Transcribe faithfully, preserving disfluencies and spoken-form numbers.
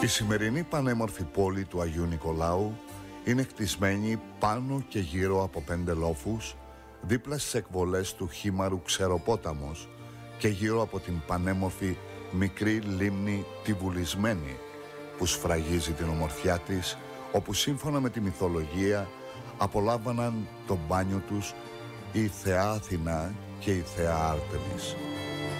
Η σημερινή πανέμορφη πόλη του Αγίου Νικολάου είναι χτισμένη πάνω και γύρω από πέντε λόφους, δίπλα στις εκβολές του Χήμαρου Ξεροπόταμος και γύρω από την πανέμορφη μικρή λίμνη τη Βουλισμένη, που σφραγίζει την ομορφιά της, όπου σύμφωνα με τη μυθολογία απολάμβαναν το μπάνιο τους η θεά Αθηνά και η θεά Άρτεμις.